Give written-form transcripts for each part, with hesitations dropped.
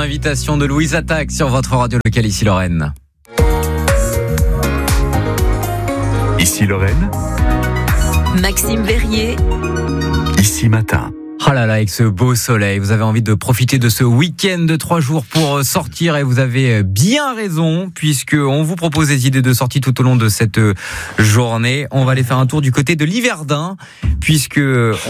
l'invitation de Louise Attaque sur votre radio locale ici Lorraine. Ici Lorraine, Maxime Verrier, ici Matin. Oh là là, avec ce beau soleil, vous avez envie de profiter de ce week-end de 3 jours pour sortir et vous avez bien raison puisque on vous propose des idées de sortie tout au long de cette journée. On va aller faire un tour du côté de Liverdun puisque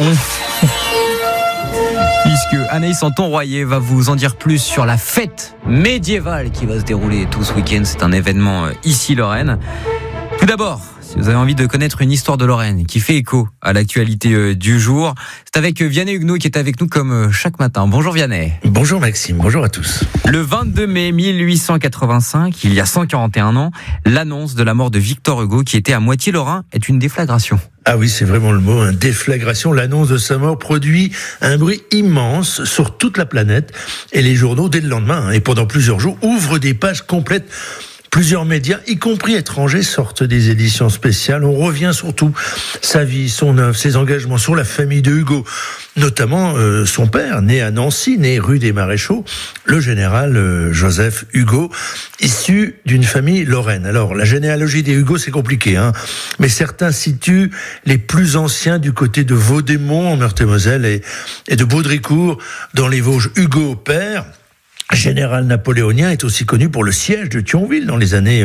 Anaïs Anton-Royer va vous en dire plus sur la fête médiévale qui va se dérouler tout ce week-end. C'est un événement ici Lorraine. Tout d'abord, si vous avez envie de connaître une histoire de Lorraine qui fait écho à l'actualité du jour, c'est avec Vianney Huguenot qui est avec nous comme chaque matin. Bonjour Vianney. Bonjour Maxime, bonjour à tous. Le 22 mai 1885, il y a 141 ans, l'annonce de la mort de Victor Hugo, qui était à moitié lorrain, est une déflagration. Ah oui, c'est vraiment le mot, déflagration. L'annonce de sa mort produit un bruit immense sur toute la planète et les journaux, dès le lendemain, et pendant plusieurs jours, ouvrent des pages complètes. Plusieurs médias, y compris étrangers, sortent des éditions spéciales. On revient sur tout. Sa vie, son œuvre, ses engagements sur la famille de Hugo. Notamment son père, né à Nancy, né rue des Maréchaux, le général Joseph Hugo, issu d'une famille lorraine. Alors, la généalogie des Hugo, c'est compliqué, mais certains situent les plus anciens du côté de Vaudémont, en Meurthe-et-Moselle, et de Baudricourt, dans les Vosges. Hugo, père, général napoléonien, est aussi connu pour le siège de Thionville dans les années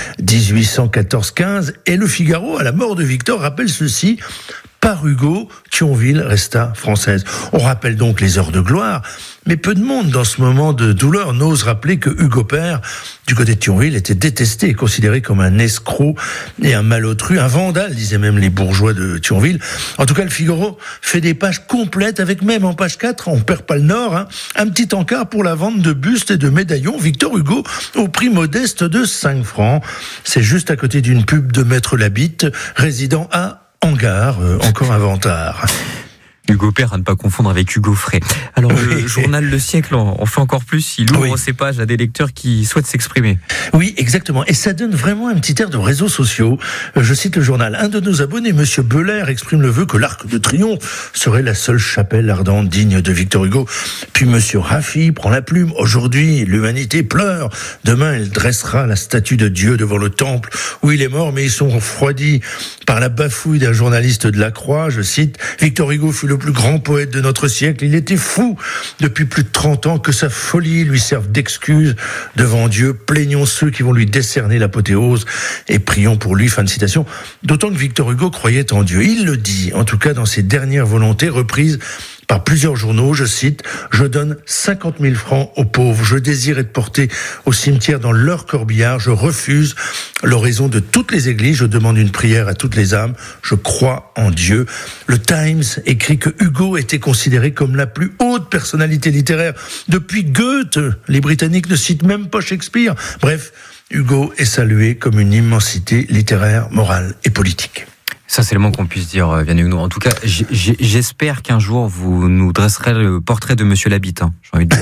1814-15. Et le Figaro, à la mort de Victor, rappelle ceci: par Hugo, Thionville resta française. On rappelle donc les heures de gloire, mais peu de monde dans ce moment de douleur n'ose rappeler que Hugo père, du côté de Thionville, était détesté et considéré comme un escroc et un malotru, un vandale, disaient même les bourgeois de Thionville. En tout cas, le Figaro fait des pages complètes, avec même en page 4, on perd pas le nord, un petit encart pour la vente de bustes et de médaillons Victor Hugo au prix modeste de 5 francs. C'est juste à côté d'une pub de Maître Labitte, résident à Hangar, encore un vantard. Hugo père, à ne pas confondre avec Hugo Frey. Alors, le journal Le Siècle en fait encore plus. Il ouvre ses pages à des lecteurs qui souhaitent s'exprimer. Oui, exactement. Et ça donne vraiment un petit air de réseaux sociaux. Je cite le journal. Un de nos abonnés, Monsieur Belair, exprime le vœu que l'Arc de Triomphe serait la seule chapelle ardente digne de Victor Hugo. Puis Monsieur Raffi prend la plume. Aujourd'hui, l'humanité pleure. Demain, elle dressera la statue de Dieu devant le temple où il est mort, mais ils sont refroidis par la bafouille d'un journaliste de la Croix. Je cite: Victor Hugo fut le plus grand poète de notre siècle. Il était fou depuis plus de 30 ans. Que sa folie lui serve d'excuse devant Dieu. Plaignons ceux qui vont lui décerner l'apothéose et prions pour lui. Fin de citation. D'autant que Victor Hugo croyait en Dieu. Il le dit, en tout cas dans ses dernières volontés reprises par plusieurs journaux, je cite: je donne 50 000 francs aux pauvres. Je désire être porté au cimetière dans leur corbillard. Je refuse l'oraison de toutes les églises. Je demande une prière à toutes les âmes. Je crois en Dieu. Le Times écrit que Hugo était considéré comme la plus haute personnalité littéraire depuis Goethe. Les Britanniques ne citent même pas Shakespeare. Bref, Hugo est salué comme une immensité littéraire, morale et politique. Ça, c'est le moins qu'on puisse dire, Vianney Huguenot. En tout cas, j'espère qu'un jour, vous nous dresserez le portrait de Monsieur Labitte. J'ai envie de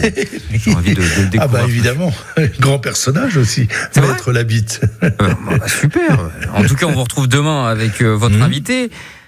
le découvrir. Ah bah évidemment, grand personnage aussi, Maître Labitte. Super. En tout cas, on vous retrouve demain avec votre invité.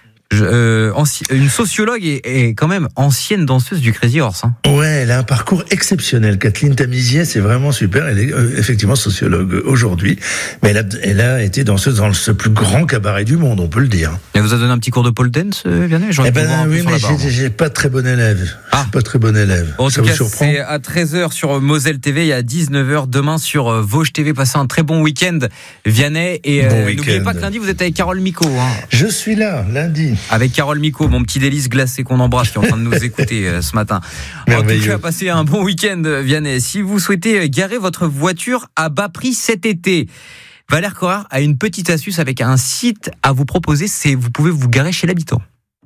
Une sociologue et quand même ancienne danseuse du Crazy Horse. Ouais, elle a un parcours exceptionnel. Kathleen Tamizier, c'est vraiment super. Elle est effectivement sociologue aujourd'hui, mais elle a été danseuse dans ce plus grand cabaret du monde, on peut le dire. Elle vous a donné un petit cours de pole dance, Vianney? Oui, mais j'ai pas très bon élève. Pas très bon élève. En tout cas, c'est à 13h sur Moselle TV et à 19h demain sur Vosges TV. Passez un très bon week-end, Vianney. Et n'oubliez pas que lundi, vous êtes avec Carole Micot. Je suis là, lundi. Avec Carole Micot, mon petit délice glacé qu'on embrasse, qui est en train de nous écouter ce matin. Merveilleux. En tout cas, passez un bon week-end, Vianney. Si vous souhaitez garer votre voiture à bas prix cet été, Valère Corard a une petite astuce avec un site à vous proposer. Vous pouvez vous garer chez l'habitant.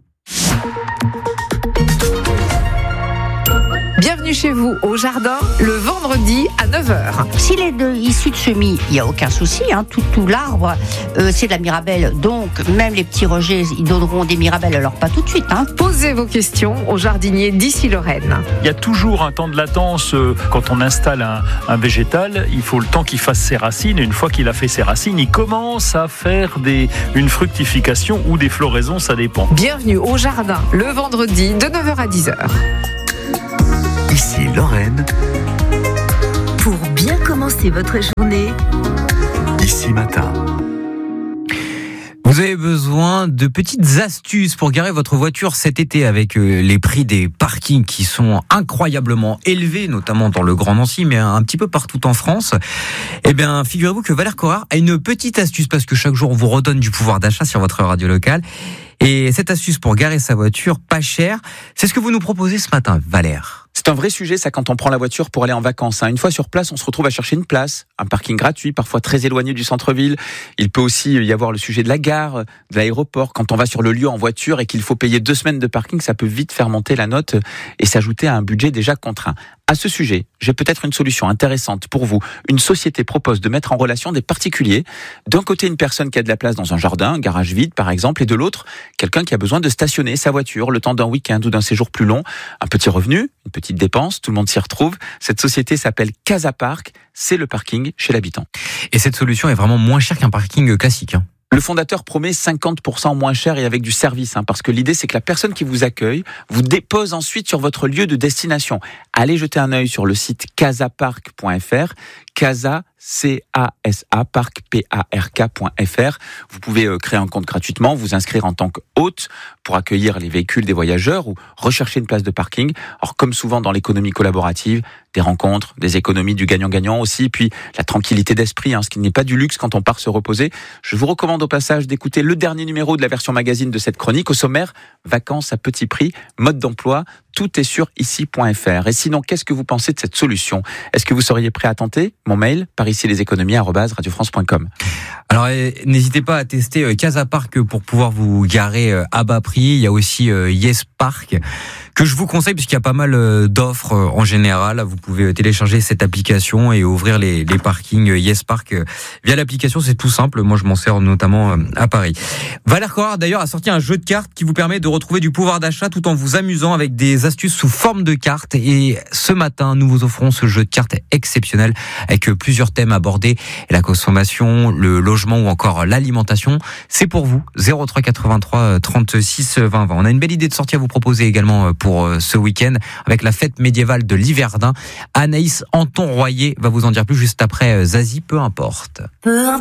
bienvenue chez vous au jardin le vendredi à 9h. S'il est issu de semis, il n'y a aucun souci. Tout l'arbre, c'est de la mirabelle. Donc, même les petits rejets, ils donneront des mirabelles. Alors, pas tout de suite. Posez vos questions au jardinier d'ici Lorraine. Il y a toujours un temps de latence quand on installe un végétal. Il faut le temps qu'il fasse ses racines. Et une fois qu'il a fait ses racines, il commence à faire une fructification ou des floraisons, ça dépend. Bienvenue au jardin le vendredi de 9h à 10h. Ici Lorraine, Pour bien commencer votre journée, Ici Matin. Vous avez besoin de petites astuces pour garer votre voiture cet été avec les prix des parkings qui sont incroyablement élevés, notamment dans le Grand Nancy, mais un petit peu partout en France. Eh bien, figurez-vous que Valère Corard a une petite astuce parce que chaque jour on vous redonne du pouvoir d'achat sur votre radio locale. Et cette astuce pour garer sa voiture pas cher, c'est ce que vous nous proposez ce matin, Valère. C'est un vrai sujet, ça, quand on prend la voiture pour aller en vacances. Une fois sur place, on se retrouve à chercher une place, un parking gratuit, parfois très éloigné du centre-ville. Il peut aussi y avoir le sujet de la gare, de l'aéroport. Quand on va sur le lieu en voiture et qu'il faut payer 2 semaines de parking, ça peut vite faire monter la note et s'ajouter à un budget déjà contraint. À ce sujet, j'ai peut-être une solution intéressante pour vous. Une société propose de mettre en relation des particuliers. D'un côté, une personne qui a de la place dans un jardin, un garage vide par exemple, et de l'autre, quelqu'un qui a besoin de stationner sa voiture le temps d'un week-end ou d'un séjour plus long. Un petit revenu, une petite dépense, tout le monde s'y retrouve. Cette société s'appelle Casapark, c'est le parking chez l'habitant. Et cette solution est vraiment moins chère qu'un parking classique. Le fondateur promet 50% moins cher et avec du service, parce que l'idée c'est que la personne qui vous accueille vous dépose ensuite sur votre lieu de destination. Allez jeter un œil sur le site casapark.fr, Casa, C-A-S-A, Park, P-A-R-K.fr. Vous pouvez créer un compte gratuitement, vous inscrire en tant qu'hôte pour accueillir les véhicules des voyageurs ou rechercher une place de parking. Alors comme souvent dans l'économie collaborative, des rencontres, des économies, du gagnant-gagnant aussi, puis la tranquillité d'esprit, ce qui n'est pas du luxe quand on part se reposer. Je vous recommande au passage d'écouter le dernier numéro de la version magazine de cette chronique. Au sommaire, vacances à petit prix, mode d'emploi, tout est sur ici.fr. Et sinon, qu'est-ce que vous pensez de cette solution ? Est-ce que vous seriez prêt à tenter ? Mon mail, pariciesleséconomies@radiofrance.com. Alors, n'hésitez pas à tester Casapark pour pouvoir vous garer à bas prix. Il y a aussi Yes Park que je vous conseille puisqu'il y a pas mal d'offres en général. Vous pouvez télécharger cette application et ouvrir les parkings Yes Park via l'application. C'est tout simple. Moi, je m'en sers notamment à Paris. Valère Corard, d'ailleurs, a sorti un jeu de cartes qui vous permet de retrouver du pouvoir d'achat tout en vous amusant avec des astuces sous forme de cartes. Et ce matin, nous vous offrons ce jeu de cartes exceptionnel avec plusieurs thèmes abordés. La consommation, le logement ou encore l'alimentation. C'est pour vous. 03 83 36 20 20. On a une belle idée de sortie à vous proposer également pour ce week-end avec la fête médiévale de l'Yverdun. Anaïs Anton-Royer va vous en dire plus juste après Zazie, peu importe.